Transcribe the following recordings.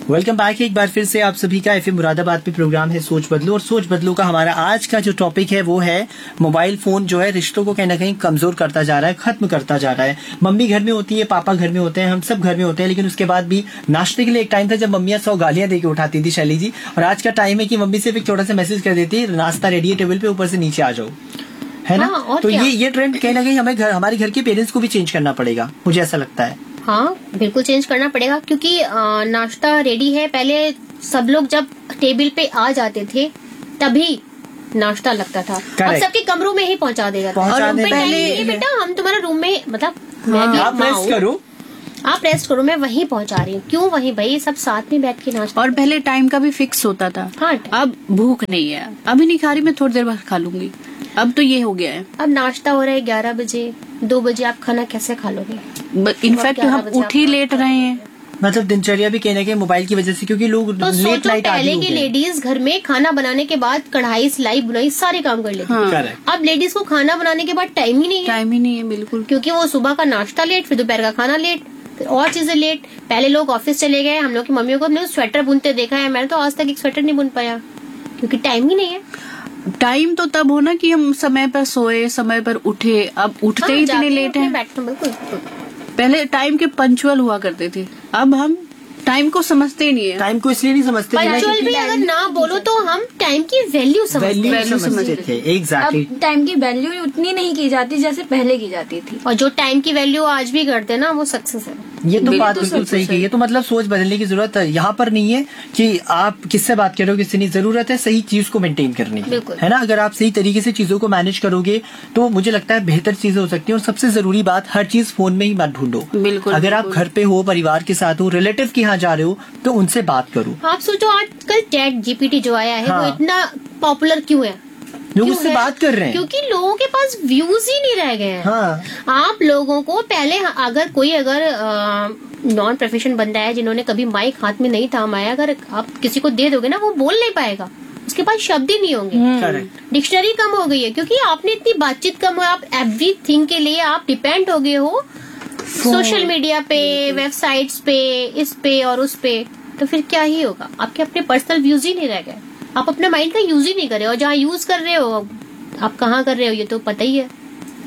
Welcome back एक बार फिर से आप सभी का एफएम मुरादाबाद पे प्रोग्राम है सोच बदलो। और सोच बदलो का हमारा आज का जो टॉपिक है वो है मोबाइल फोन जो है रिश्तों को कहीं ना कहीं कमजोर करता जा रहा है, खत्म करता जा रहा है। मम्मी घर में होती है, पापा घर में होते हैं, हम सब घर में होते हैं, लेकिन उसके बाद भी नाश्ते के लिए एक टाइम था जब मम्मियां 100 गालियां देके उठाती थी शैली जी। और आज का टाइम है कि मम्मी सिर्फ एक छोटा सा मैसेज कर देती है, नाश्ता रेडी है टेबल पे, ऊपर से नीचे आ जाओ, है ना। तो ये ट्रेंड कहीं ना कहीं हमें हमारे घर के पेरेंट्स को भी चेंज करना पड़ेगा, मुझे ऐसा लगता है। हाँ बिल्कुल चेंज करना पड़ेगा, क्योंकि नाश्ता रेडी है। पहले सब लोग जब टेबल पे आ जाते थे तभी नाश्ता लगता था, अब सबके कमरों में ही पहुंचा देगा। और रूम पे पहले बेटा हम तुम्हारा रूम में मतलब आप रेस्ट करो, आप रेस्ट करो, मैं वहीं पहुंचा रही हूँ। क्यों वहीं भाई, सब साथ में बैठ के नाश्ता। और पहले टाइम का भी फिक्स होता था। हाँ, अब भूख नहीं है, अभी नहीं खा रही, मैं थोड़ी देर बाद खा लूंगी। अब तो ये हो गया है, अब नाश्ता हो रहा है 11 बजे, 2 बजे आप खाना कैसे खा लोगे। इनफैक्ट हम उठ ही लेट रहे हैं, मतलब दिनचर्या भी कहने के मोबाइल की वजह से, क्योंकि लोग तो लेट नाइट पहले की लेडीज घर में खाना बनाने के बाद कढ़ाई सिलाई बुनाई सारे काम कर लेती हाँ। अब लेडीज को खाना बनाने के बाद टाइम ही नहीं है बिल्कुल, क्योंकि वो सुबह का नाश्ता लेट, फिर दोपहर का खाना लेट, फिर और चीजें लेट। पहले लोग ऑफिस चले गए, हम लोग की मम्मियों को हमने स्वेटर बुनते देखा है, मैंने तो आज तक एक स्वेटर नहीं बुन पाया क्योंकि टाइम ही नहीं है। टाइम तो तब हो ना कि हम समय पर सोए, समय पर उठे, अब उठते ही इतने लेट हैं। बिल्कुल, पहले टाइम के पंचुअल हुआ करते थे, अब हम टाइम को समझते ही नहीं है। टाइम को इसलिए नहीं समझते, पंचुअल भी अगर ना बोलो तो हम टाइम की वैल्यू समझते थे। एग्जैक्टली, टाइम की वैल्यू उतनी नहीं की जाती जैसे पहले की जाती थी। और जो टाइम की वैल्यू आज भी करते हैं ना, वो सक्सेस है। ये तो बात बिल्कुल सही की है। तो मतलब सोच बदलने की जरूरत है, यहाँ पर नहीं है कि आप किससे बात करोगे, किससे नहीं। जरूरत है सही चीज को मेंटेन करनी, है ना। अगर आप सही तरीके से चीजों को मैनेज करोगे तो मुझे लगता है बेहतर चीजें हो सकती है। और सबसे जरूरी बात, हर चीज फोन में ही मत ढूंढो। बिल्कुल, अगर आप घर पे हो, परिवार के साथ हो, रिलेटिव के यहाँ जा रहे हो तो उनसे बात करो। आप सोचो आजकल चैट जीपीटी जो आया है वो इतना पॉपुलर क्यों है, लोग उससे बात कर रहे हैं क्योंकि लोगों के पास व्यूज ही नहीं रह गए हैं। हाँ। आप लोगों को पहले अगर कोई नॉन प्रोफेशन बंदा है जिन्होंने कभी माइक हाथ में नहीं थामाया, अगर आप किसी को दे दोगे ना, वो बोल नहीं पाएगा, उसके पास शब्द ही नहीं होंगे। डिक्शनरी कम हो गई है क्योंकि आपने इतनी बातचीत कम है, आप एवरीथिंग के लिए आप डिपेंड हो गए हो सोशल मीडिया पे, वेबसाइट्स पे, इस पे और उस पे। तो फिर क्या ही होगा, आपके अपने पर्सनल व्यूज ही नहीं रह गए, आप अपने माइंड का यूज ही नहीं कर रहे हो। जहाँ यूज कर रहे हो आप कहाँ कर रहे हो ये तो पता ही है।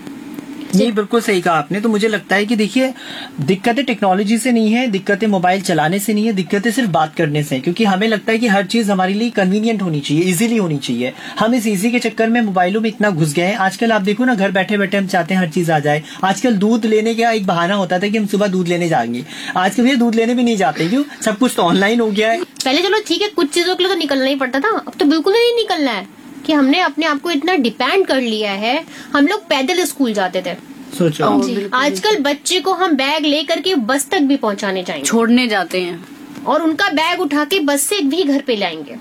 नहीं, बिल्कुल सही कहा आपने। तो मुझे लगता है कि देखिए, दिक्कतें टेक्नोलॉजी से नहीं है, दिक्कतें मोबाइल चलाने से नहीं है, दिक्कतें सिर्फ बात करने से है। क्योंकि हमें लगता है कि हर चीज हमारे लिए कन्वीनियंट होनी चाहिए, इजीली होनी चाहिए। हम इस इजी के चक्कर में मोबाइलों में इतना घुस गए हैं। आजकल आप देखो ना, घर बैठे बैठे हम चाहते हैं हर चीज आ जाए। आजकल दूध लेने का एक बहाना होता था कि हम सुबह दूध लेने जाएंगे, आजकल ये दूध लेने भी नहीं जाते, क्यों? सब कुछ तो ऑनलाइन हो गया है। पहले चलो ठीक है, कुछ चीजों के लिए तो निकलना ही पड़ता था, अब तो बिल्कुल नहीं निकलना है कि हमने अपने आप को इतना डिपेंड कर लिया है। हम लोग पैदल स्कूल जाते थे, सोचो आजकल बच्चे को हम बैग लेकर के बस तक भी पहुंचाने जाएंगे, छोड़ने जाते हैं और उनका बैग उठा के बस से भी घर पे लाएंगे।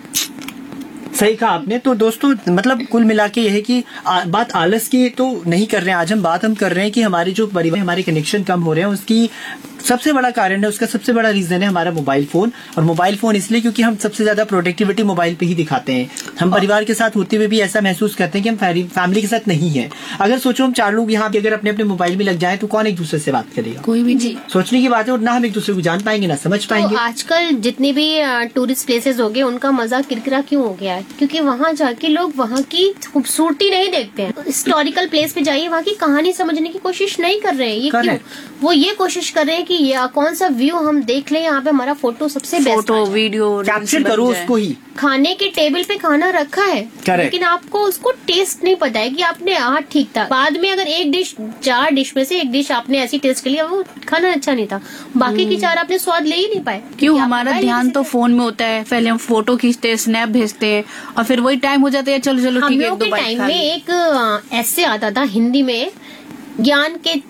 सही कहा आपने। तो दोस्तों, मतलब कुल मिला के यह है कि बात आलस की तो नहीं कर रहे हैं आज हम कर रहे हैं कि हमारे जो परिवार, हमारे कनेक्शन कम हो रहे हैं, उसकी सबसे बड़ा कारण है, उसका सबसे बड़ा रीजन है हमारा मोबाइल फोन। और मोबाइल फोन इसलिए क्योंकि हम सबसे ज्यादा प्रोडक्टिविटी मोबाइल पे ही दिखाते हैं। हम परिवार के साथ होते हुए भी ऐसा महसूस करते हैं कि हम फैमिली के साथ नहीं है। अगर सोचो हम 4 लोग यहाँ पे अगर अपने अपने मोबाइल में लग जाए तो कौन एक दूसरे से बात करेगा? कोई भी जी। सोचने की बात है, और ना हम एक दूसरे को जान पाएंगे ना समझ पाएंगे। तो आजकल जितनी भी टूरिस्ट प्लेसेस हो गए, उनका मजा किरकिरा क्यों हो गया है? क्योंकि वहाँ जाके लोग वहाँ की खूबसूरती नहीं देखते हैं। हिस्टोरिकल प्लेस पे जाइए, वहाँ की कहानी समझने की कोशिश नहीं कर रहे हैं। ये क्यों? वो ये कोशिश कर रहे हैं कि ये कौन सा व्यू हम देख लें, यहाँ पे हमारा फोटो सबसे बेस्ट, फोटो वीडियो कैप्चर करो उसको ही। खाने के टेबल पे खाना रखा है, लेकिन आपको उसको टेस्ट नहीं पता है कि आपने ठीक था। बाद में अगर 4 डिश में से एक डिश आपने ऐसी टेस्ट कर लिया, वो खाना अच्छा नहीं था, बाकी की 4 आपने स्वाद ले ही नहीं पाए। क्यों? हमारा ध्यान तो फोन में होता है, पहले हम फोटो खींचते हैं, स्नैप भेजते हैं, और फिर वही टाइम हो जाता है, चलो चलो ठीक है। हम लोग के टाइम में एक ऐसे आता था हिंदी में, ज्ञान के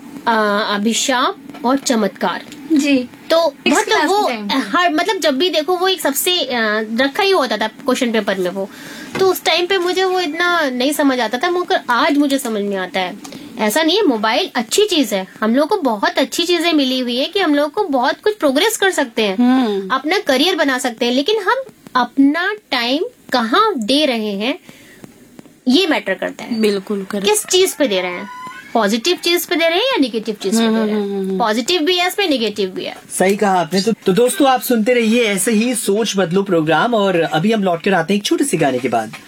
अभिशाप और चमत्कार जी। तो मतलब वो हर मतलब जब भी देखो वो एक सबसे रखा ही होता था क्वेश्चन पेपर में वो। तो उस टाइम पे मुझे वो इतना नहीं समझ आता था, मगर आज मुझे समझ में आता है। ऐसा नहीं है, मोबाइल अच्छी चीज है, हम लोग को बहुत अच्छी चीजें मिली हुई है कि हम लोग को बहुत कुछ प्रोग्रेस कर सकते हैं, अपना करियर बना सकते हैं, लेकिन हम अपना टाइम कहाँ दे रहे हैं ये मैटर करता है। बिल्कुल, किस चीज पे दे रहे हैं। पॉजिटिव चीज पे दे रहे हैं या निगेटिव चीज पे दे रहे हैं। पॉजिटिव भी है इसमें, निगेटिव भी है। सही कहा आपने। तो दोस्तों आप सुनते रहिए ऐसे ही सोच बदलो प्रोग्राम, और अभी हम लौट कर आते हैं एक छोटे से गाने के बाद।